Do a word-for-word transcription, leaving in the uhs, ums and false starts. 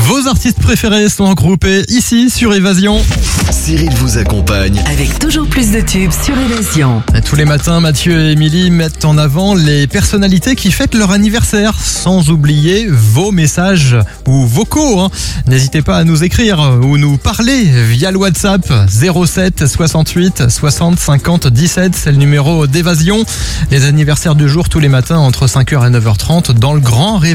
Vos artistes préférés sont regroupés ici sur Évasion. Cyril vous accompagne Avec toujours plus de tubes sur Évasion. Tous les matins, Mathieu et Émilie mettent en avant les personnalités qui fêtent leur anniversaire, sans oublier vos messages ou vocaux. Hein. N'hésitez pas à nous écrire ou nous parler via le WhatsApp zéro sept soixante-huit soixante cinquante dix-sept, c'est le numéro d'Évasion. Les anniversaires du jour tous les matins entre cinq heures et neuf heures trente dans le grand réveil.